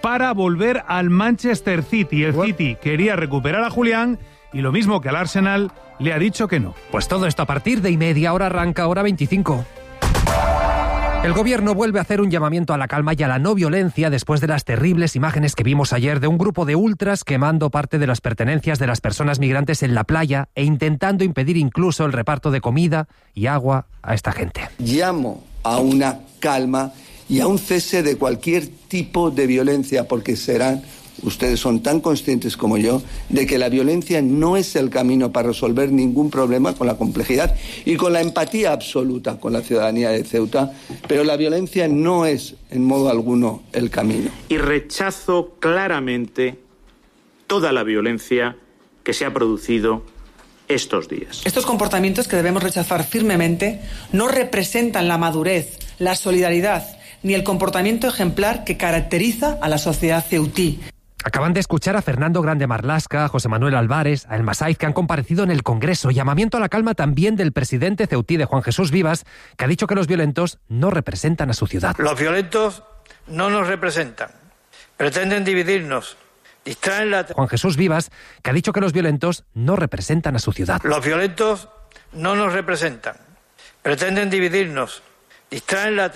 para volver al Manchester City. El City quería recuperar a Julián y lo mismo que al Arsenal le ha dicho que no. Pues todo esto a partir de 1:30 arranca hora 25. El gobierno vuelve a hacer un llamamiento a la calma y a la no violencia después de las terribles imágenes que vimos ayer de un grupo de ultras quemando parte de las pertenencias de las personas migrantes en la playa e intentando impedir incluso el reparto de comida y agua a esta gente. Llamo a una calma y a un cese de cualquier tipo de violencia, porque ustedes son tan conscientes como yo de que la violencia no es el camino para resolver ningún problema, con la complejidad y con la empatía absoluta con la ciudadanía de Ceuta, pero la violencia no es en modo alguno el camino. Y rechazo claramente toda la violencia que se ha producido estos días. Estos comportamientos, que debemos rechazar firmemente, no representan la madurez, la solidaridad ni el comportamiento ejemplar que caracteriza a la sociedad ceutí. Acaban de escuchar a Fernando Grande Marlaska, a José Manuel Álvarez, a Elma Saiz, que han comparecido en el Congreso. Llamamiento a la calma también del presidente ceutí, de Juan Jesús Vivas, que ha dicho que los violentos no representan a su ciudad. Los violentos no nos representan. Pretenden dividirnos. Distraen la... Juan Jesús Vivas, que ha dicho que los violentos no representan a su ciudad. Los violentos no nos representan. Pretenden dividirnos. Distraen la...